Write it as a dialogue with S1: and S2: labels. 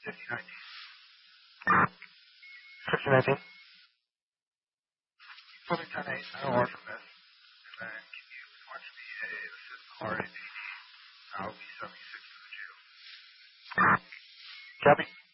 S1: 5019.
S2: Flipping 10-8, I don't work from this. And then can you watch me assist RAPD? I'll be 76 to the jail.
S1: Copy.